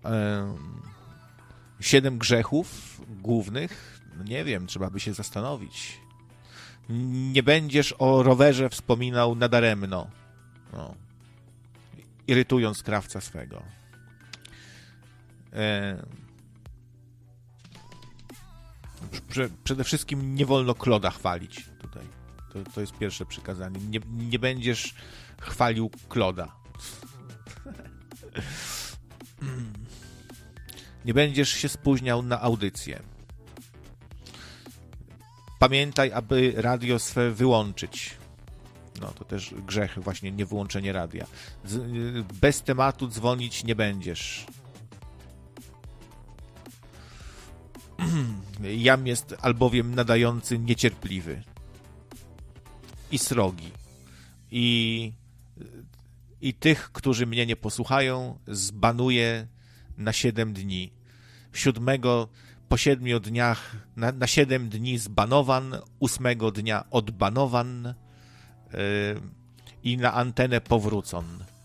7 grzechów głównych, no nie wiem, trzeba by się zastanowić. Nie będziesz o rowerze wspominał nadaremno, no, irytując krawca swego. Przede wszystkim nie wolno kloda chwalić tutaj. To jest pierwsze przykazanie. Nie będziesz chwalił kloda. Nie będziesz się spóźniał na audycję. Pamiętaj, aby radio swe wyłączyć. No to też grzech, właśnie nie wyłączenie radia. Bez tematu dzwonić nie będziesz. Jam jest albowiem nadający niecierpliwy i srogi. I tych, którzy mnie nie posłuchają, zbanuję na 7 dni. 7 po 7 dniach, na 7 dni zbanowan, 8 dnia odbanowan i na antenę powrócon.